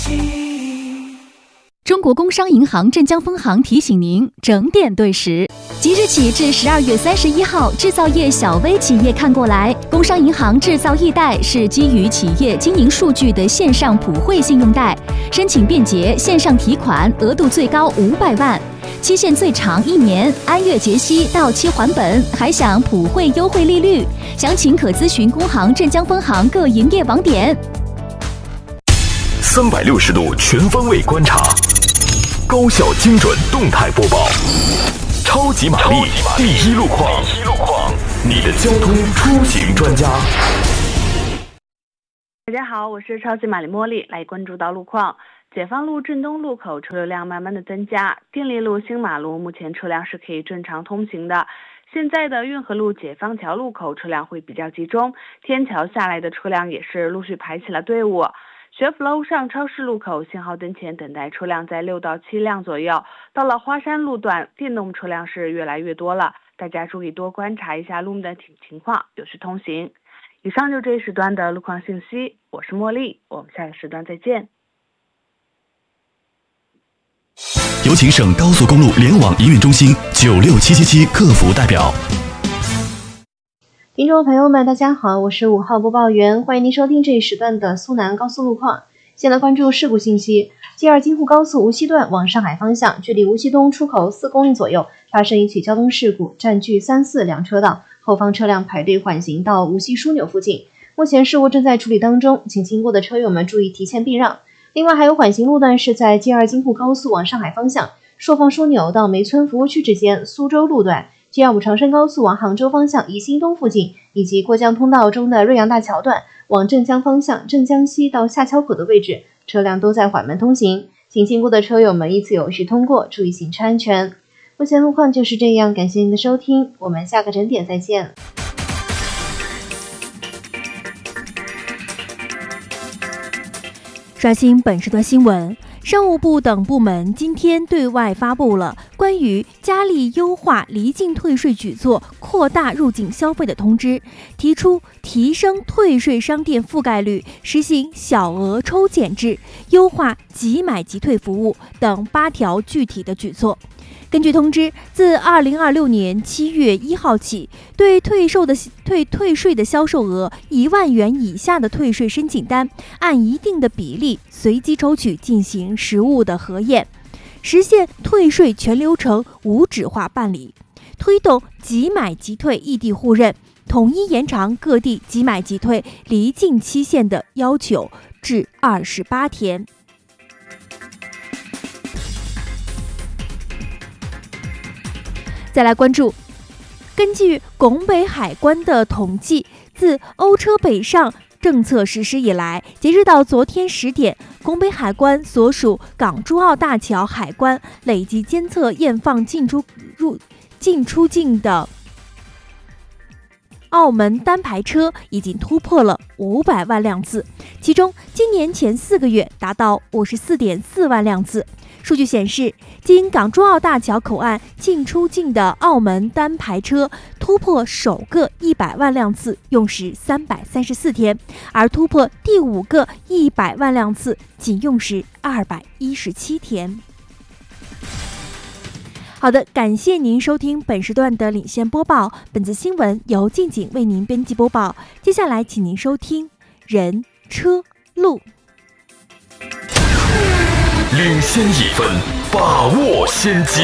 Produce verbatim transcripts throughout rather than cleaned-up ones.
中国工商银行镇江分行提醒您整点对时。即日起至十二月三十一号，制造业小微企业看过来。工商银行制造易贷是基于企业经营数据的线上普惠信用贷，申请便捷，线上提款，额度最高五百万，期限最长一年，按月结息，到期还本，还享普惠优惠利率。详情可咨询工行镇江分行各营业网点。 三百六十度全方位观察，高效精准动态播报。超级玛丽第一路况，你的交通出行专家。 大家好，我是超级玛丽茉莉，来关注到路况。解放路镇东路口车流量慢慢的增加，定力路新马路目前车辆是可以正常通行的。现在的运河路解放桥路口车辆会比较集中，天桥下来的车辆也是陆续排起了队伍。学府楼上超市路口信号灯前等待车辆在六到七辆左右，到了花山路段，电动车辆是越来越多了，大家注意多观察一下路面的情况，有序通行。以上就这一时段的路况信息，我是茉莉，我们下个时段再见。 有请省高速公路联网营运中心九六七七七客服代表。 听众朋友们大家好，我是五号播报员，欢迎您收听这一时段的苏南高速路况。先来关注事故信息。G 二京沪高速无锡段往上海方向，距离无锡东出口四公里左右发生一起交通事故，占据三四两车道，后方车辆排队缓行到无锡枢纽附近，目前事故正在处理当中，请经过的车友们注意提前避让。另外还有缓行路段是在 G 二京沪高速往上海方向，朔放枢纽到梅村服务区之间苏州路段， G 二五长深高速往杭州方向宜兴东附近，以及过江通道中的瑞阳大桥段往镇江方向镇江西到下桥口的位置，车辆都在缓慢通行，请经过的车友们依次有序通过，注意行车安全。目前路况就是这样，感谢您的收听，我们下个整点再见。 刷新本时段新闻，商务部等部门今天对外发布了关于加力优化离境退税举措、扩大入境消费的通知，提出提升退税商店覆盖率、实行小额抽检制、优化即买即退服务等八条具体的举措。根据通知，自二零二六年七月一号起，对退售的退退税的销售额一万元以下的退税申请单，按一定的比例随机抽取进行实物的核验，实现退税全流程无纸化办理，推动即买即退异地互认，统一延长各地即买即退离境期限的要求至二十八天。再来关注，根据拱北海关的统计，自欧车北上政策实施以来，截至到昨天十点，拱北海关所属港珠澳大桥海关累计监测验放进出入进出境的澳门单牌车已经突破了五百万辆次，其中今年前四个月达到五十四点四万辆次。数据显示，经港珠澳大桥口岸进出境的澳门单牌车突破首个一百万辆次用时三百三十四天，而突破第五个一百万辆次仅用时二百一十七天。好的，感谢您收听本时段的领先播报，本次新闻由静静为您编辑播报。接下来请您收听人车路。 领先一分，把握先机。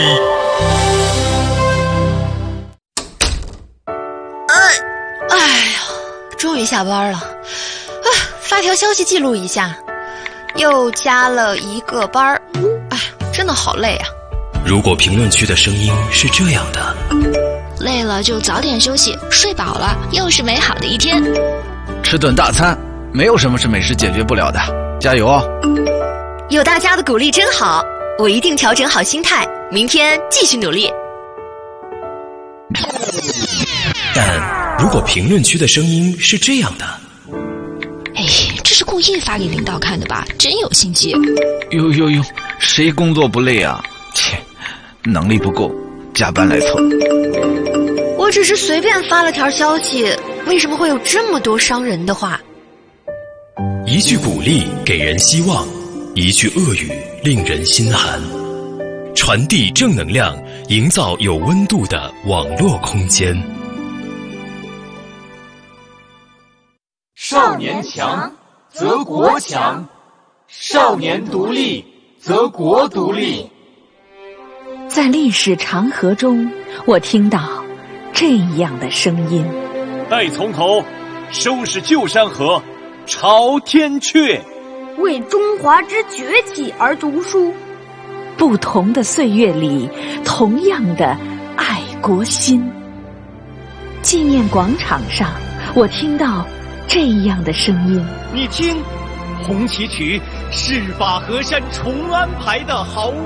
哎，哎呀，终于下班了。啊，发条消息记录一下，又加了一个班儿。哎，真的好累啊。 如果评论区的声音是这样的， 累了就早点休息，睡饱了又是美好的一天。 吃顿大餐，没有什么是美食解决不了的，加油哦！ 有大家的鼓励真好，我一定调整好心态，明天继续努力。 但如果评论区的声音是这样的， 哎，这是故意发给领导看的吧？真有心机。 呦呦呦，谁工作不累啊？切，能力不够，加班来凑。 我只是随便发了条消息，为什么会有这么多伤人的话？ 一句鼓励给人希望， 一句恶语令人心寒。传递正能量，营造有温度的网络空间。 少年强则国强，少年独立则国独立。 在历史长河中，我听到这样的声音： 待从头，收拾旧山河，朝天阙， 为中华之崛起而读书。 不同的岁月里，同样的爱国心。纪念广场上，我听到这样的声音： 你听，红旗曲是把河山重安排的好